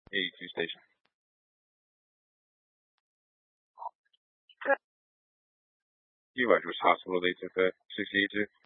82 station. Eva Hospital, they took a 68 to.